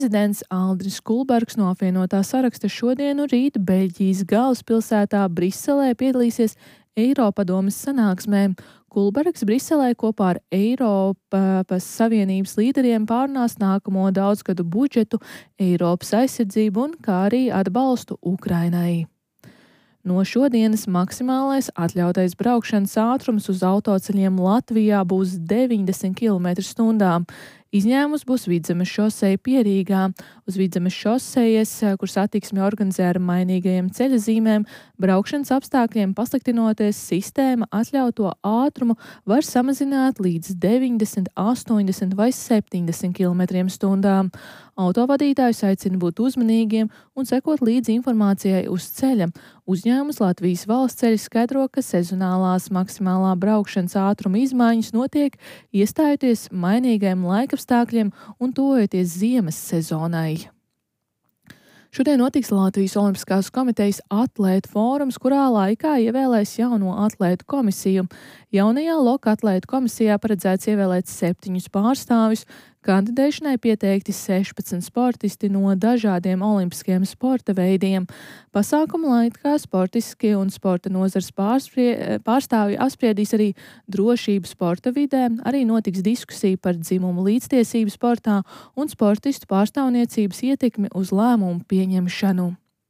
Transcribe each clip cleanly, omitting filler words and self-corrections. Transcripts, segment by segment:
Prezidents Aldris Kulbergs no apvienotā saraksta šodien un rīt Beļģijas galvaspilsētā Briselē piedalīsies Eiropadomes sanāksmē. Kulbergs Briselē kopā ar Eiropas Savienības līderiem pārunās nākamo daudzgadu budžetu, Eiropas aizsardzību un kā arī atbalstu Ukrainai. No šodienas maksimālais atļautais braukšanas ātrums uz autoceļiem Latvijā būs 90 km/h. Izņēmums būs Vidzemes šoseja Pierīgā. Uz Vidzemes šosejas, kur satiksmi organizē ar mainīgajiem ceļazīmēm, braukšanas apstākļiem pasliktinoties, sistēma atļauto ātrumu var samazināt līdz 90, 80 vai 70 km/h. Autovadītājus aicina būt uzmanīgiem un sekot līdzi informācijai uz ceļa. Uzņēmums Latvijas valsts ceļi skaidro, ka sezonālās maksimālā braukšanas ātruma izmaiņas notiek iestājoties mainīgajiem laikapstākļiem un tuvojoties ziemas sezonai. Šodien notiks Latvijas Olimpiskās komitejas atlētu fórums, kurā laikā ievēlēs jauno atlētu komisiju. Jaunajā loka atlētu komisijā paredzēts ievēlēt 7 pārstāvjus. Kandidēšanai pieteikti 16 sportisti no dažādiem olimpiskiem sporta veidiem. Pasākuma laikā sportiski un sporta nozars pārstāvji apspriedīs arī drošību sporta vidē, arī notiks diskusija par dzimumu līdztiesību sportā un sportistu pārstāvniecības ietekmi uz lēmumu pieņemšanu.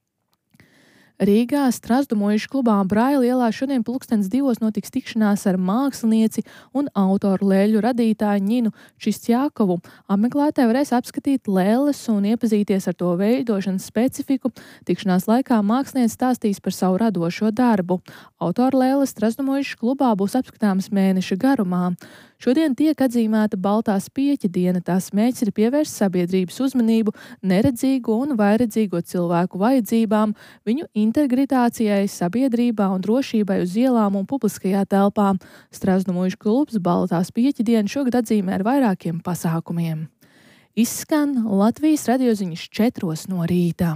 Rīgā Strasdumojušu klubā Braila ielā šodien 2:00 notiks tikšanās ar mākslinieci un autoru lēļu radītāju Ņinu Čistjākovu. Apmeklētāji varēs apskatīt lēles un iepazīties ar to veidošanas specifiku. Tikšanās laikā mākslinieci stāstīs par savu radošo darbu. Autoru lēles Strasdumojušu klubā būs apskatāmas mēneša garumā. Šodien tiek atzīmēta Baltā spieķa diena. Tās mērķis ir pievērst sabiedrības uzmanību neredzīgo un vairedzīgo cilvēku vajadzībām, viņu integritācijai sabiedrībā un drošībai uz ielām un publiskajā telpā. Strasdumojušu klubs Baltā spieķa dienu šogad atzīmē ar vairākiem pasākumiem. Izskan Latvijas radioziņas 4 no rīta.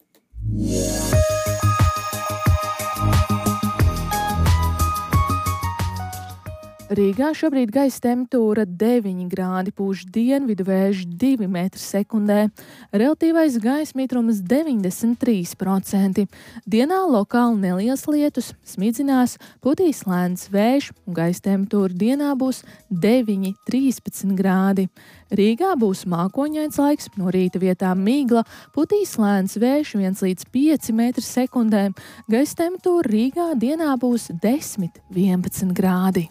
Rīgā šobrīd gaisa temperatūra 9 grādi, pūš dienvidu vējš 2 m/s. Relatīvais gaisa mitrums 93%. Dienā lokāli neliels lietus, smidzinās, putīs lēns vējš un gaisa temperatūra dienā būs 9–13 grādi. Rīgā būs mākoņains laiks, no rīta vietām mīgla, putīs lēns vējš 1–5 m/s. Gaisa temperatūra Rīgā dienā būs 10–11 grādi.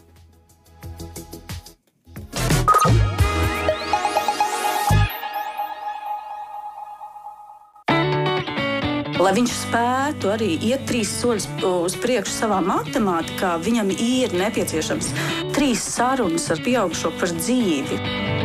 Lai viņš spētu arī iet 3 soļus uz priekšu savā matemātikā, viņam ir nepieciešams 3 sarunas ar pieaugušo par dzīvi.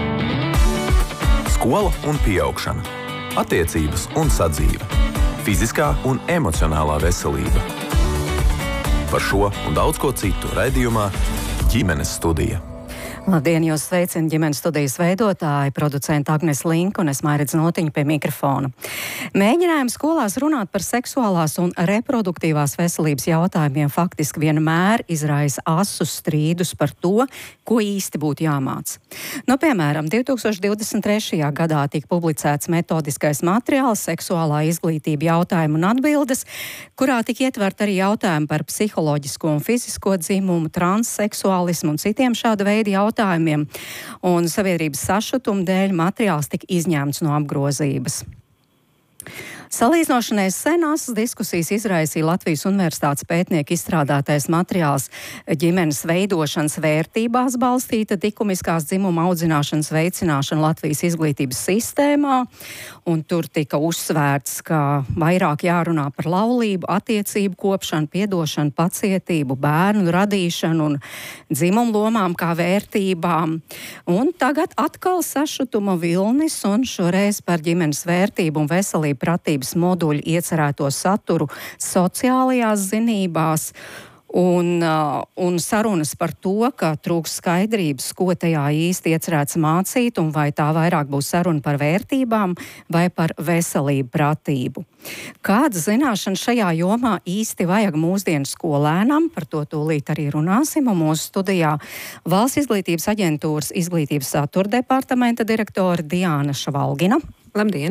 Skola un pieaugšana, attiecības un sadzīve, fiziskā un emocionālā veselība. Par šo un daudz ko citu raidījumā Ģimenes studija. Labdien, jūs sveicina ģimenes studijas veidotāji, producenta Agnes Linka un es Mairits Notiņa pie mikrofona. Mēģinājumi skolās runāt par seksuālās un reproduktīvās veselības jautājumiem faktiski vienmēr izraisa asus strīdus par to, ko īsti būtu jāmāc. Piemēram, 2023. gadā tika publicēts metodiskais materiāls seksuālā izglītība jautājumu un atbildes, kurā tika ietvert arī jautājumi par psiholoģisko un fizisko dzimumu, transseksuālismu un citiem šāda veida jautājumiem, un sabiedrības sašutuma dēļ materiāls tika izņemts no apgrozības. Salīdzinošanai senās diskusijas izraisīja Latvijas Universitātes pētnieku izstrādātais materiāls ģimenes veidošanas vērtībās balstīta likumiskās dzimuma audzināšanas veicināšana Latvijas izglītības sistēmā, un tur tika uzsvērts, ka vairāk jārunā par laulību, attiecību kopšanu, piedošanu, pacietību, bērnu radīšanu un dzimumu lomām kā vērtībām. Un tagad atkal sašutuma vilnis, un šoreiz par ģimenes vērtību un veselību pratības moduļu iecerēto saturu sociālajās zinībās un sarunas par to, ka trūks skaidrības, ko tajā īsti iecerēts mācīt un vai tā vairāk būs saruna par vērtībām vai par veselību pratību. Kādas zināšanas šajā jomā īsti vajag mūsdienu skolēnam, par to tūlīt arī runāsim, un mūsu studijā Valsts izglītības aģentūras izglītības satura departamenta direktore Diāna Šavalgina. Labdien!